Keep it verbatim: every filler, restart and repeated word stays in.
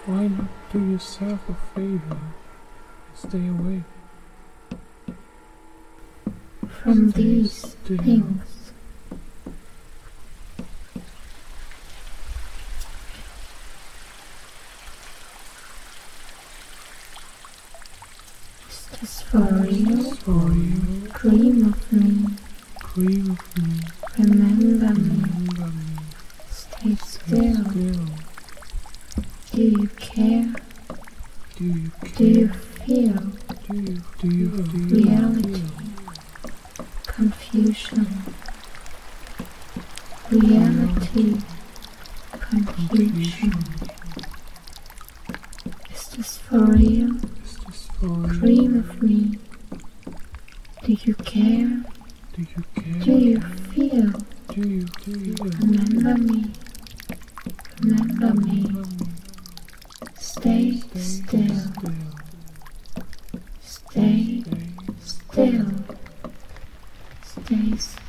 Why not do yourself a favor and stay away from these still. things? Is this for real? For you, Dream of me, dream of me, remember me, remember me, stay stay still. still. Do you care? Do you Do care? you feel Do you, do you feel reality, confusion, reality, confusion? Is this for real? Is this for you? Dream of me. Do you care? Do you care? Do you feel? Do you feel? Remember me. Remember me. Remember me. Stay Stay still. still. Stay Stay still. Stay still.